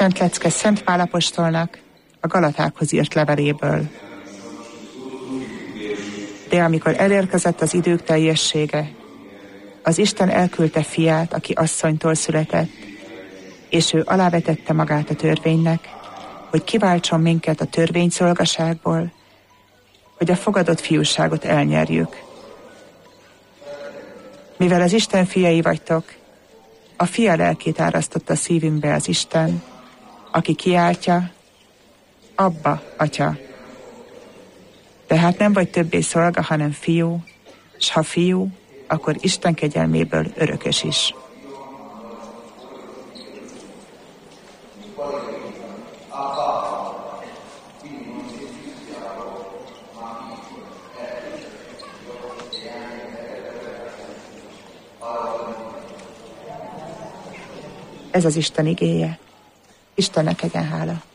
Szent lecke Szent Pál apostolnak a Galatákhoz írt leveléből. De amikor elérkezett az idők teljessége, az Isten elküldte fiát, aki asszonytól született, és ő alávetette magát a törvénynek, hogy kiváltson minket a törvény szolgaságból, hogy a fogadott fiúságot elnyerjük. Mivel az Isten fiai vagytok, a fia lelkét árasztotta szívünkbe az Isten, aki kiáltja, Abba, Atya. Tehát nem vagy többé szolga, hanem fiú, s ha fiú, akkor Isten kegyelméből örökös is. Ez az Isten igéje. Istennek legyen hála.